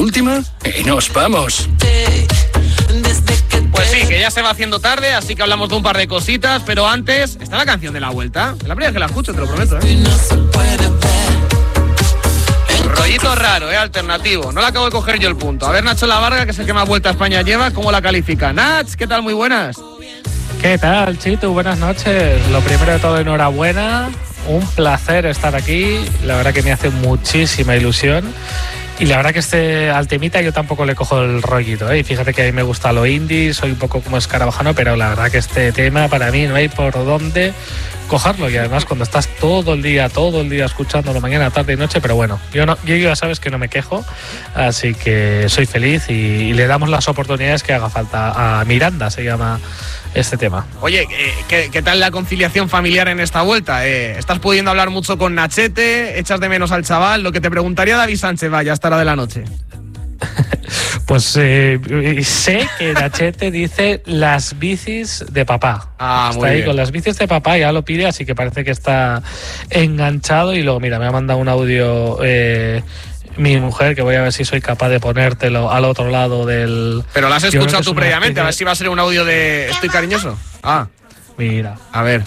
última y nos vamos. Pues sí, que ya se va haciendo tarde, así que hablamos de un par de cositas, pero antes está la canción de la vuelta. Es la primera vez que la escucho, te lo prometo, Rollito raro, alternativo. No le acabo de coger yo el punto. A ver, Nacho La Varga, que es el que más vuelta a España lleva, ¿cómo la califica? Nach, ¿qué tal? Muy buenas. ¿Qué tal, Chitu? Buenas noches. Lo primero de todo, enhorabuena. Un placer estar aquí. La verdad que me hace muchísima ilusión. Y la verdad que al temita yo tampoco le cojo el rollito, Y fíjate que a mí me gusta lo indie, soy un poco como escarabajano, pero la verdad que este tema para mí no hay por dónde cogerlo. Y además cuando estás todo el día escuchándolo mañana, tarde y noche, pero bueno, yo ya sabes que no me quejo, así que soy feliz y le damos las oportunidades que haga falta. A Miranda se llama este tema. Oye, ¿qué tal la conciliación familiar en esta vuelta? ¿Estás pudiendo hablar mucho con Nachete? ¿Echas de menos al chaval? Lo que te preguntaría David Sánchez, vaya, hasta la de la noche. Pues sé que Nachete dice las bicis de papá. Está ahí con las bicis de papá, ya lo pide, así que parece que está enganchado. Y luego, mira, me ha mandado un audio mi mujer, que voy a ver si soy capaz de ponértelo al otro lado del... Pero lo has escuchado tú previamente, a ver si va a ser un audio de ¿estoy cariñoso? Ah, mira. A ver.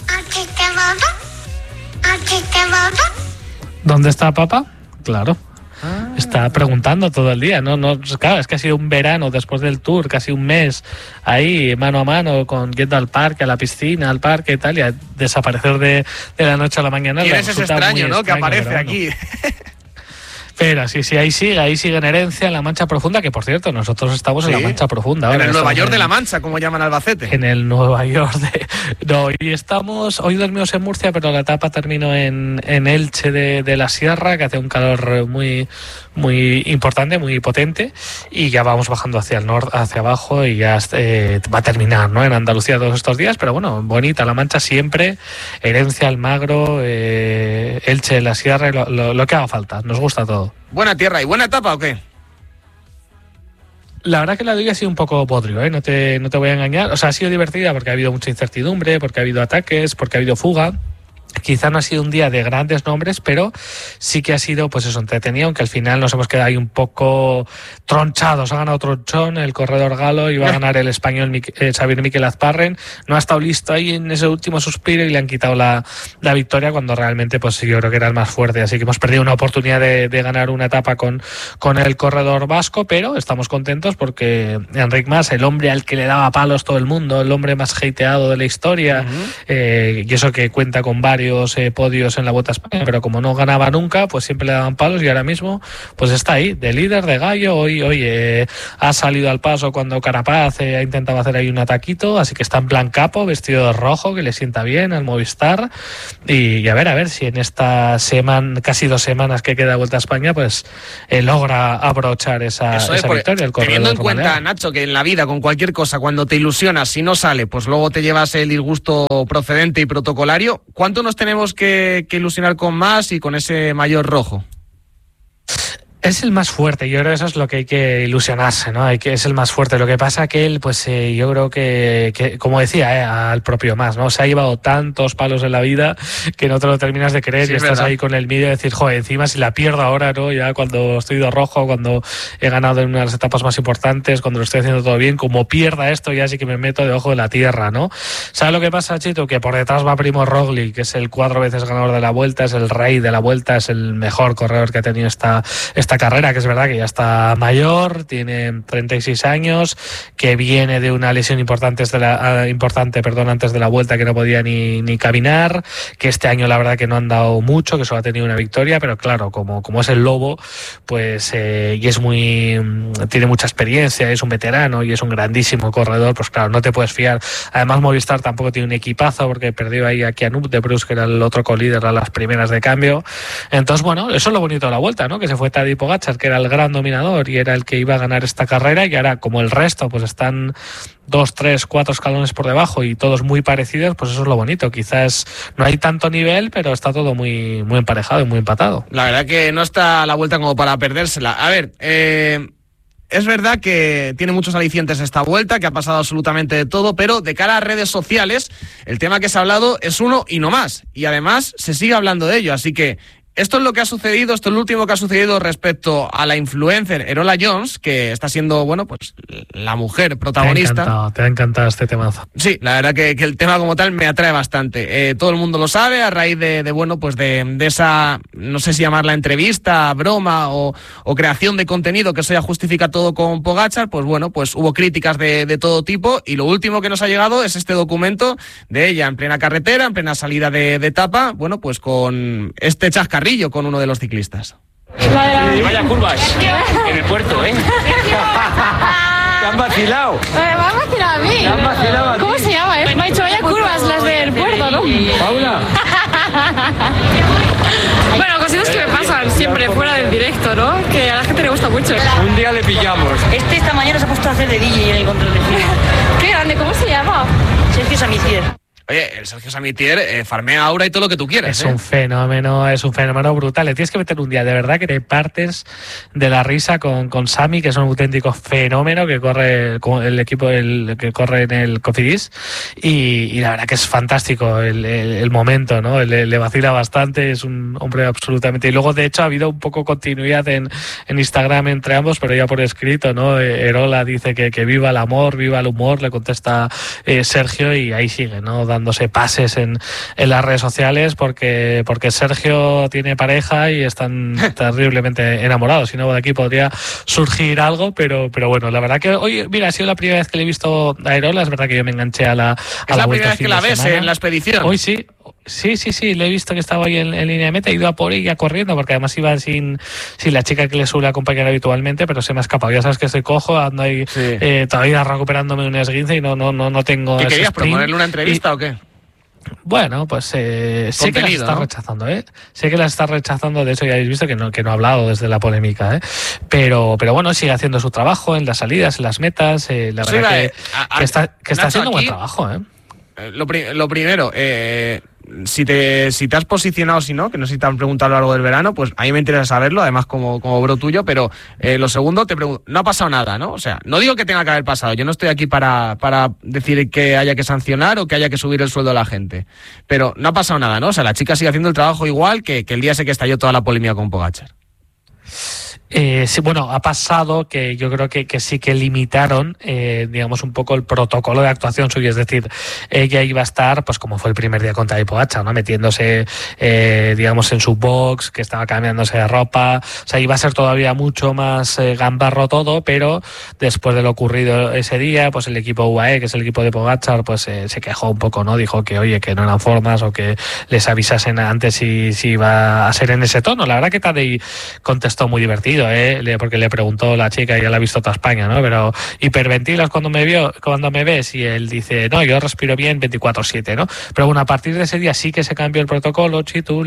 ¿Dónde está papá? Claro. Está preguntando todo el día, claro, es que ha sido un verano después del tour, casi un mes ahí mano a mano, yendo al parque, a la piscina, al parque y tal, y a desaparecer de la noche a la mañana. ¿Quién es ese extraño, no? Que aparece aquí. Pero sí, ahí sigue en Herencia, en la Mancha Profunda, que por cierto, nosotros estamos en la Mancha Profunda. Ahora, en el Nueva York de la Mancha, como llaman Albacete. En el Nueva York hoy dormimos en Murcia, pero la etapa terminó en Elche de la Sierra, que hace un calor muy, muy importante, muy potente, y ya vamos bajando hacia el norte, hacia abajo, y ya va a terminar, ¿no? En Andalucía todos estos días, pero bueno, bonita la Mancha siempre, Herencia, Almagro, Elche, la Sierra, lo que haga falta, nos gusta todo. Buena tierra y buena etapa, ¿o qué? La verdad que la de hoy ha sido un poco bodrio, no te voy a engañar. O sea, ha sido divertida porque ha habido mucha incertidumbre, porque ha habido ataques, porque ha habido fuga. Quizá no ha sido un día de grandes nombres, pero sí que ha sido, pues eso, entretenido, aunque al final nos hemos quedado ahí un poco tronchados. Ha ganado tronchón el corredor galo, iba a ganar el español Xavier Miquel Azparren. No ha estado listo ahí en ese último suspiro y le han quitado la victoria, cuando realmente pues yo creo que era el más fuerte. Así que hemos perdido una oportunidad de ganar una etapa con el corredor vasco, pero estamos contentos porque Enric Mas, el hombre al que le daba palos todo el mundo, el hombre más hateado de la historia, y eso que cuenta con varios podios en la Vuelta a España, pero como no ganaba nunca, pues siempre le daban palos, y ahora mismo pues está ahí, de líder, de gallo. Hoy ha salido al paso cuando Carapaz ha intentado hacer ahí un ataquito, así que está en plan capo, vestido de rojo, que le sienta bien al Movistar, y a ver si en esta semana, casi 2 semanas que queda de Vuelta a España, pues logra abrochar esa victoria. Teniendo en cuenta, Nacho, que en la vida, con cualquier cosa, cuando te ilusionas, si no sale, pues luego te llevas el disgusto procedente y protocolario. ¿Cuánto nos tenemos que ilusionar con Mas y con ese maillot rojo? Es el más fuerte, yo creo que eso es lo que hay que ilusionarse, ¿no? Es el más fuerte. Lo que pasa que él, pues yo creo que como decía, al propio Mas, ¿no? Se ha llevado tantos palos en la vida que no te lo terminas de creer, y estás ahí con el miedo de decir, joder, encima si la pierdo ahora, ¿no? Ya cuando estoy de rojo, cuando he ganado en una de las etapas más importantes, cuando lo estoy haciendo todo bien, como pierda esto, ya sí que me meto debajo de la tierra, ¿no? ¿Sabes lo que pasa, Chito? Que por detrás va Primo Roglic, que es el 4 veces ganador de la Vuelta, es el rey de la Vuelta, es el mejor corredor que ha tenido esta carrera, que es verdad que ya está mayor, tiene 36 años, que viene de una lesión importante antes de la Vuelta, que no podía ni caminar, que este año la verdad que no han dado mucho, que solo ha tenido una victoria, pero claro, como es el lobo, pues y tiene mucha experiencia, es un veterano y es un grandísimo corredor, pues claro, no te puedes fiar. Además Movistar tampoco tiene un equipazo, porque perdió ahí a Kianuk de Bruce, que era el otro colíder a las primeras de cambio. Entonces, bueno, eso es lo bonito de la Vuelta, ¿no? Que se fue Tadej Pogačar, que era el gran dominador y era el que iba a ganar esta carrera, y ahora como el resto pues están 2, 3, 4 escalones por debajo y todos muy parecidos, pues eso es lo bonito. Quizás no hay tanto nivel, pero está todo muy, muy emparejado y muy empatado. La verdad que no está la Vuelta como para perdérsela. A ver, es verdad que tiene muchos alicientes esta Vuelta, que ha pasado absolutamente de todo, pero de cara a redes sociales, el tema que se ha hablado es uno y no más, y además se sigue hablando de ello, así que esto es lo que ha sucedido, esto es lo último que ha sucedido respecto a la influencer Erola Jones, que está siendo, bueno, pues la mujer protagonista. Te ha encantado este temazo. Sí, la verdad que el tema como tal me atrae bastante. Todo el mundo lo sabe a raíz bueno, pues de esa, no sé si llamarla entrevista, broma o creación de contenido que eso ya justifica todo con Pogačar, pues bueno, pues hubo críticas de todo tipo y lo último que nos ha llegado es este documento de ella en plena carretera, en plena salida de etapa, bueno, pues con este chascarrillo con uno de los ciclistas. Vaya curvas en el puerto, ¿eh? Te han vacilado. Me han vacilado a mí. Te han vacilado a ti. ¿Cómo se llama? Me ha dicho vaya curvas las del puerto, ¿no? Paula. Bueno, cositas que me pasan siempre fuera del directo, ¿no? Que a la gente le gusta mucho. Un día le pillamos. Esta mañana se ha puesto a hacer de DJ en el control de frío. Qué grande, ¿cómo se llama? Sergio Samitier. Oye, el Sergio Samitier farmea ahora y todo lo que tú quieres. Es un fenómeno brutal. Le tienes que meter un día, de verdad, que te partes de la risa con Sami, que es un auténtico fenómeno que corre el equipo que corre en el Cofidis. Y la verdad que es fantástico el momento, ¿no? Le vacila bastante, es un hombre absolutamente. Y luego, de hecho, ha habido un poco continuidad en Instagram entre ambos, pero ya por escrito, ¿no? Erola dice que viva el amor, viva el humor, le contesta Sergio, y ahí sigue, ¿no? Dándose pases en las redes sociales porque Sergio tiene pareja y están terriblemente enamorados. Si no, de aquí podría surgir algo, pero bueno, la verdad que hoy, mira, ha sido la primera vez que le he visto a Erola. Es verdad que yo me enganché a la Es la primera vez que la ves en la expedición. Hoy sí. Sí, le he visto que estaba ahí en línea de meta, he ido a por ella corriendo, porque además iba sin la chica que le suele acompañar habitualmente, pero se me ha escapado. Ya sabes que estoy cojo, ando ahí todavía recuperándome un esguince y no tengo. ¿Qué querías, proponerle una entrevista o qué? Bueno, pues sé que las está rechazando, Sé que las está rechazando, de eso ya habéis visto que no ha hablado desde la polémica, Pero bueno, sigue haciendo su trabajo en las salidas, en las metas, la verdad que está haciendo buen trabajo, Lo primero, si te has posicionado, si no, que no sé si te han preguntado a lo largo del verano, pues a mí me interesa saberlo, además como bro tuyo, pero lo segundo, te pregunto, no ha pasado nada, ¿no? O sea, no digo que tenga que haber pasado, yo no estoy aquí para decir que haya que sancionar o que haya que subir el sueldo a la gente, pero no ha pasado nada, ¿no? O sea, la chica sigue haciendo el trabajo igual que el día ese que estalló toda la polémica con Pogačar. Sí, bueno, ha pasado que yo creo que sí que limitaron, digamos, un poco el protocolo de actuación suyo, es decir, ella iba a estar, pues como fue el primer día contra Pogačar, ¿no? Metiéndose, digamos, en su box, que estaba cambiándose de ropa, o sea, iba a ser todavía mucho más gambarro todo, pero después de lo ocurrido ese día, pues el equipo UAE, que es el equipo de Pogačar, pues se quejó un poco, ¿no? Dijo que, oye, que no eran formas o que les avisasen antes si iba a ser en ese tono. La verdad que Tadej contestó muy divertido, porque le preguntó la chica, y ya la ha visto toda España, ¿no? Pero ¿hiperventilas cuando me ves? Y él dice, no, yo respiro bien 24/7, ¿no? Pero bueno, a partir de ese día sí que se cambió el protocolo, Chitu,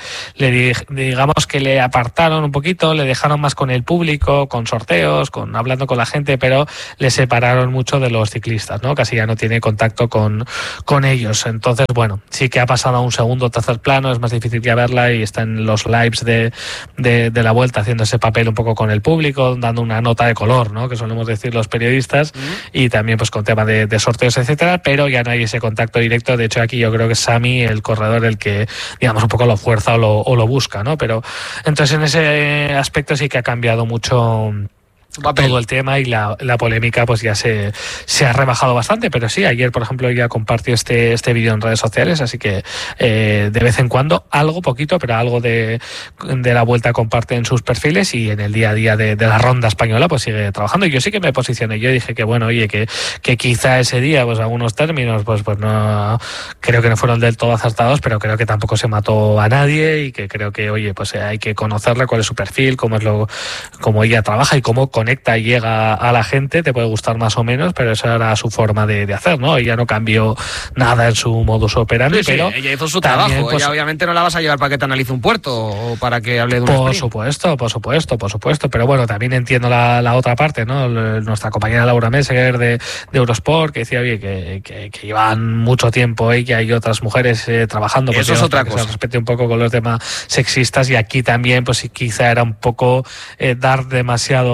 digamos que le apartaron un poquito, le dejaron más con el público, con sorteos, hablando con la gente, pero le separaron mucho de los ciclistas, ¿no? Casi ya no tiene contacto con ellos. Entonces, bueno, sí que ha pasado a un segundo o tercer plano, es más difícil ya verla, y está en los lives de la vuelta haciendo ese papel un poco con el público, dando una nota de color, ¿no? Que solemos decir los periodistas, y también pues con tema de sorteos, etcétera, pero ya no hay ese contacto directo. De hecho, aquí yo creo que es Sami, el corredor, el que, digamos, un poco lo fuerza o lo busca, ¿no? Pero entonces en ese aspecto sí que ha cambiado mucho todo el tema, y la polémica pues ya se ha rebajado bastante. Pero sí, ayer por ejemplo ya compartió este vídeo en redes sociales, así que de vez en cuando algo poquito, pero algo de la vuelta comparte en sus perfiles, y en el día a día de la ronda española pues sigue trabajando. Y yo sí que me posicioné, yo dije que bueno, oye, que quizá ese día pues algunos términos pues no, creo que no fueron del todo acertados, pero creo que tampoco se mató a nadie, y que creo que oye, pues hay que conocerle, cuál es su perfil, cómo ella trabaja y cómo conecta y llega a la gente. Te puede gustar más o menos, pero esa era su forma de hacer, ¿no? Ella no cambió nada en su modus operandi, pero ella hizo su trabajo. Pues, ella obviamente no la vas a llevar para que te analice un puerto o para que hable de un Por supuesto, pero bueno, también entiendo la otra parte, ¿no? Nuestra compañera Laura Meseguer de Eurosport, que decía, oye, que llevan mucho tiempo ella y otras mujeres trabajando, pues eso es otra cosa. Se respete un poco con los temas sexistas, y aquí también pues quizá era un poco dar demasiado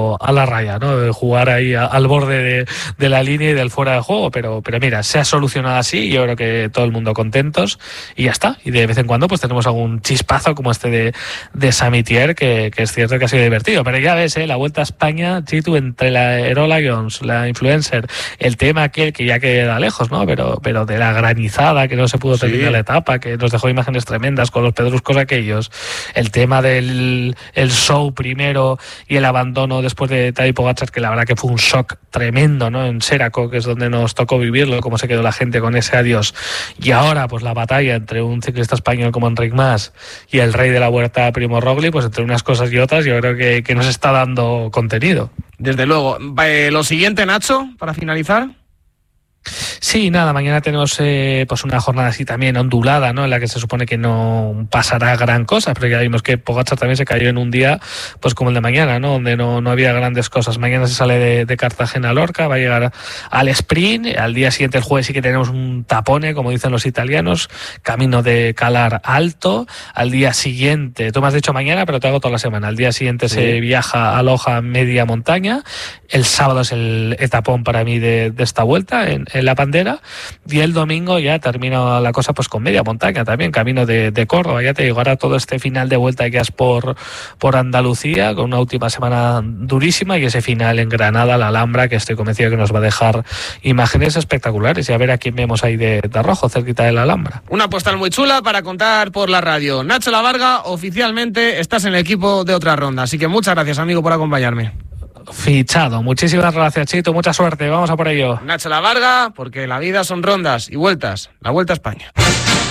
poco a la raya, ¿no? De jugar ahí al borde de la línea y del fuera de juego, pero mira, se ha solucionado así y yo creo que todo el mundo contentos y ya está. Y de vez en cuando pues tenemos algún chispazo como este de Samitier, que es cierto que ha sido divertido, pero ya ves, la Vuelta a España, Chitu, entre la Erola Jones, la influencer, el tema aquel que ya queda lejos, ¿no? Pero de la granizada, que no se pudo terminar la etapa, que nos dejó imágenes tremendas con los pedruscos aquellos, el tema del show primero y el abandono después de Tadej Pogačar, que la verdad que fue un shock tremendo, ¿no? En Seraco, que es donde nos tocó vivirlo, cómo se quedó la gente con ese adiós. Y ahora, pues la batalla entre un ciclista español como Enric Mas y el rey de la Vuelta, Primo Roglic, pues entre unas cosas y otras, yo creo que nos está dando contenido. Desde luego. Lo siguiente, Nacho, para finalizar. Sí, nada, mañana tenemos pues una jornada así también ondulada, ¿no? En la que se supone que no pasará gran cosa, pero ya vimos que Pogačar también se cayó en un día pues como el de mañana, ¿no? Donde no había grandes cosas. Mañana se sale de Cartagena a Lorca, va a llegar al sprint, al día siguiente, el jueves, sí que tenemos un tapone, como dicen los italianos, camino de Calar Alto. Al día siguiente, tú me has dicho mañana, pero te hago toda la semana, al día siguiente se viaja a Loja media montaña, el sábado es el etapón para mí de esta vuelta en la Bandera, y el domingo ya termina la cosa pues con media montaña también, camino de Córdoba. Ya te digo, ahora todo este final de vuelta que es por Andalucía, con una última semana durísima, y ese final en Granada, la Alhambra, que estoy convencido que nos va a dejar imágenes espectaculares, y a ver a quién vemos ahí de rojo, cerquita de la Alhambra. Una postal muy chula para contar por la radio. Nacho Lavarga, oficialmente estás en el equipo de Otra Ronda, así que muchas gracias, amigo, por acompañarme. Fichado. Muchísimas gracias, Chito. Mucha suerte. Vamos a por ello. Nacho Lavarga, porque la vida son rondas y vueltas. La Vuelta a España.